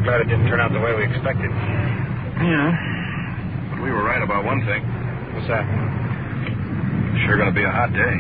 glad it didn't turn out the way we expected. Yeah. But we were right about one thing. What's that? Sure going to be a hot day.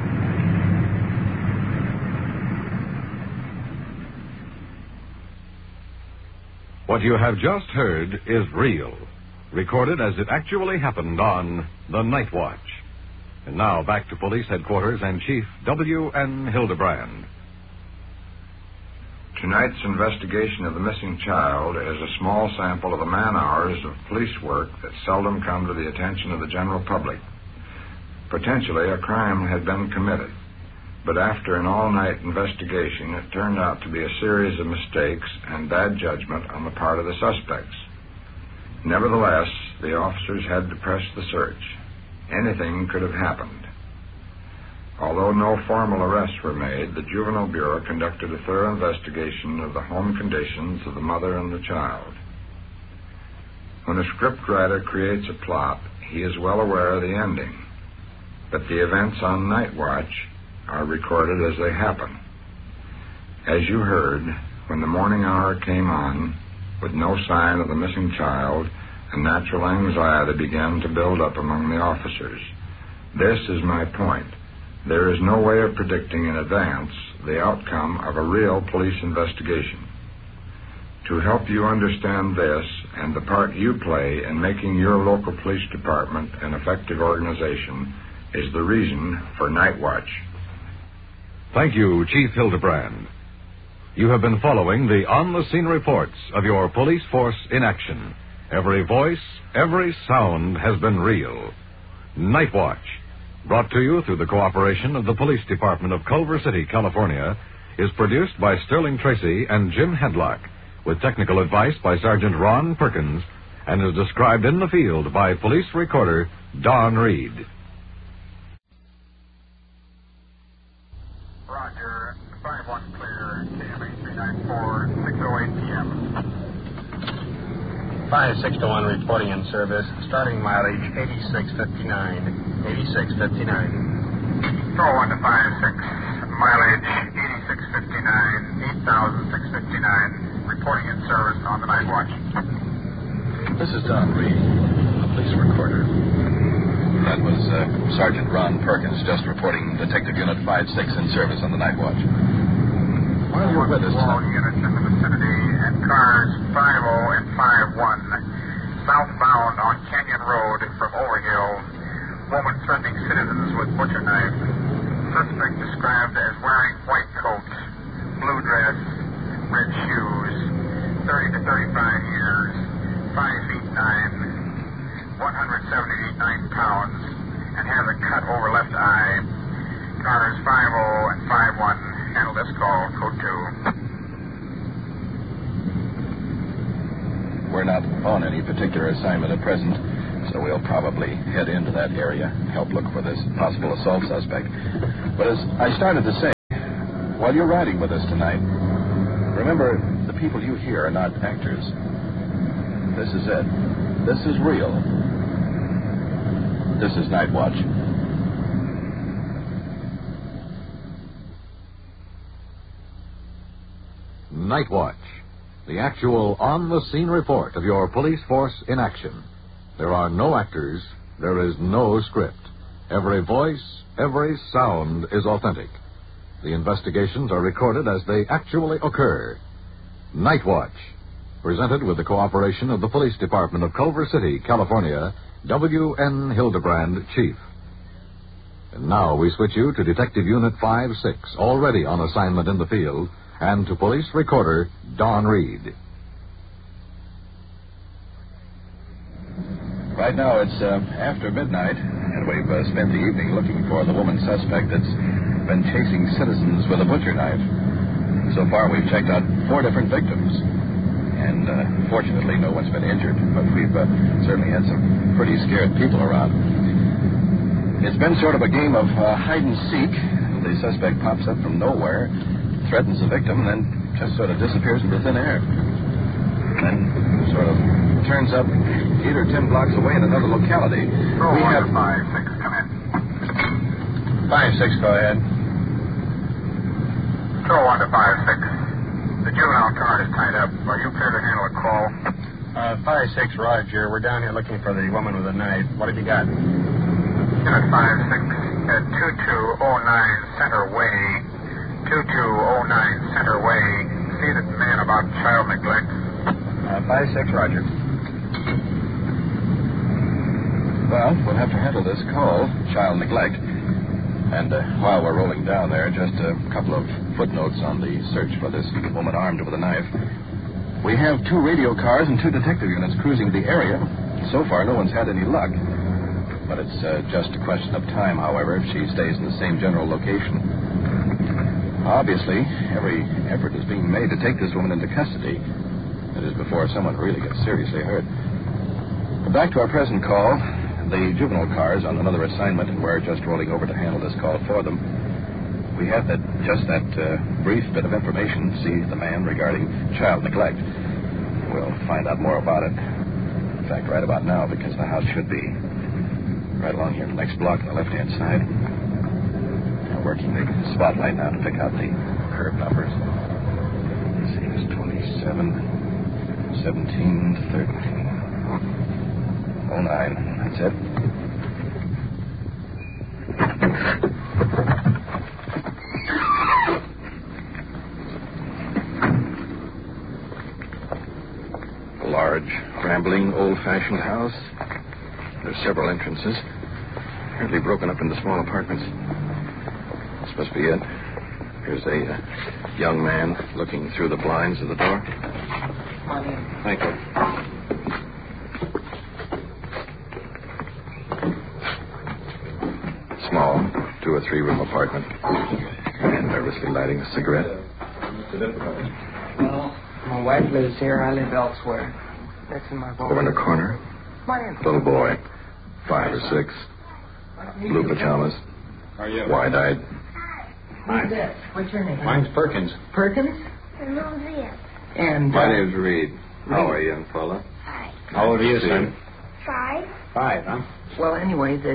What you have just heard is real, recorded as it actually happened on The Night Watch. And now back to Police Headquarters and Chief W.N. Hildebrand. Tonight's investigation of the missing child is a small sample of the man-hours of police work that seldom come to the attention of the general public. Potentially, a crime had been committed, but after an all-night investigation, it turned out to be a series of mistakes and bad judgment on the part of the suspects. Nevertheless, the officers had to press the search. Anything could have happened. Although no formal arrests were made, the Juvenile Bureau conducted a thorough investigation of the home conditions of the mother and the child. When a scriptwriter creates a plot, he is well aware of the ending, but the events on Night Watch are recorded as they happen. As you heard, when the morning hour came on, with no sign of the missing child, a natural anxiety began to build up among the officers. This is my point. There is no way of predicting in advance the outcome of a real police investigation. To help you understand this and the part you play in making your local police department an effective organization is the reason for Night Watch. Thank you, Chief Hildebrand. You have been following the on-the-scene reports of your police force in action. Every voice, every sound has been real. Night Watch, brought to you through the cooperation of the Police Department of Culver City, California, is produced by Sterling Tracy and Jim Hedlock, with technical advice by Sergeant Ron Perkins, and is described in the field by police recorder Don Reed. Roger, 5-1 clear, KMA 394, 6:08 p.m. 5-6-1 reporting in service. Starting mileage 8659. 8659. 4-1 to 5-6. Mileage 8659. 8,659. Reporting in service on the Night Watch. This is Don Reed, the police recorder. That was Sergeant Ron Perkins, just reporting Detective Unit 5-6 in service on the Night Watch. While you're with us All tonight... units in the vicinity and cars 50 and 51. Southbound on Canyon Road from Overhill. Woman threatening citizens with butcher knife. Suspect described as wearing white coat, blue dress, red shoes, 30 to 35 years, 5 feet 9, 179 pounds, and has a cut over left eye. Cars 50 and 51. Handle this call, code 2. We're not on any particular assignment at present, so we'll probably head into that area, help look for this possible assault suspect. But as I started to say, while you're riding with us tonight, remember, the people you hear are not actors. This is it. This is real. This is Night Watch. Night Watch, the actual on-the-scene report of your police force in action. There are no actors. There is no script. Every voice, every sound is authentic. The investigations are recorded as they actually occur. Night Watch, presented with the cooperation of the Police Department of Culver City, California, W.N. Hildebrand, Chief. And now we switch you to Detective Unit 5-6, already on assignment in the field, and to police recorder Don Reed. Right now it's after midnight, and we've spent the evening looking for the woman suspect that's been chasing citizens with a butcher knife. So far we've checked out 4 different victims, and fortunately no one's been injured, but we've certainly had some pretty scared people around. It's been sort of a game of hide and seek. The suspect pops up from nowhere, threatens the victim, and then just sort of disappears into thin air. Then sort of turns up 8 or 10 blocks away in another locality. We have 5-6, come in. 5-6, go ahead. Control 1 to 5-6. The juvenile card is tied up. Are you clear to handle 5-6, Roger. We're down here looking for the woman with the knife. What have you got? Unit 5-6 at 2209 Center Way. 2209 Center Way. See the man about child neglect. 5-6, Roger. Well, we'll have to handle this call, child neglect. And while we're rolling down there, just a couple of footnotes on the search for this woman armed with a knife. We have 2 radio cars and 2 detective units cruising the area. So far, no one's had any luck. But it's just a question of time, however, if she stays in the same general location. Obviously, every effort is being made to take this woman into custody. That is, before someone really gets seriously hurt. But back to our present call. The juvenile car's on another assignment, and we're just rolling over to handle this call for them. We have that brief bit of information, see the man regarding child neglect. We'll find out more about it. In fact, right about now, because the house should be right along here in the next block on the left-hand side. We're working the spotlight now to pick out the curb numbers. Let's see, it's 27, 17, 13. 09. That's it. A large, rambling, old-fashioned house. There's several entrances, apparently broken up into small apartments. This must be it. Here's a young man looking through the blinds of the door. Thank you. Small 2 or 3 room apartment. And nervously lighting a cigarette. Well, my wife lives here. I live elsewhere. That's in my vault. Over in the corner. Little boy, 5 or 6. Blue pajamas. How are you? Wide-eyed. Who's this? What's your name? Mine's Perkins. Perkins? And My name's Reed. How are you, young fella? Hi. How old are you, son? 5. 5, huh? well, anyway, that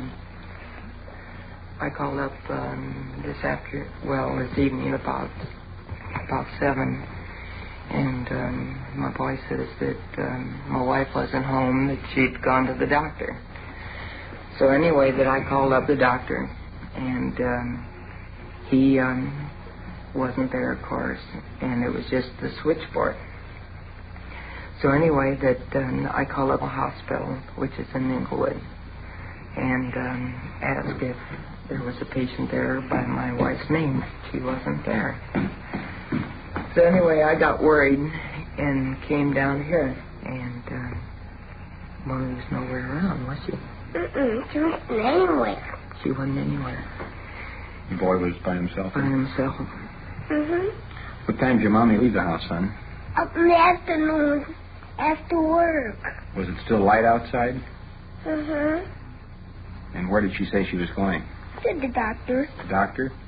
I called up this evening about 7, and my boy says that my wife wasn't home, that she'd gone to the doctor. So anyway, that I called up the doctor, and he wasn't there, of course, and it was just the switchboard. So anyway, that I called up a hospital, which is in Inglewood, and asked if there was a patient there by my wife's name. She wasn't there. So anyway, I got worried and came down here, and Molly was nowhere around, was she? She wasn't anywhere. She wasn't anywhere. The boy was by himself. By himself. What time did your mommy leave the house, son? Up in the afternoon, after work. Was it still light outside? And where did she say she was going? To the doctor. The doctor?